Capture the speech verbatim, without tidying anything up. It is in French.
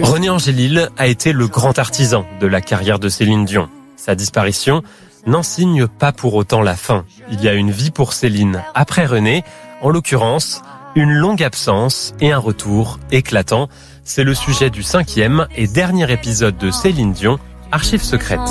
René Angélil a été le grand artisan de la carrière de Céline Dion. Sa disparition n'en signe pas pour autant la fin. Il y a une vie pour Céline après René, en l'occurrence, une longue absence et un retour éclatant. C'est le sujet du cinquième et dernier épisode de Céline Dion, Archives secrètes.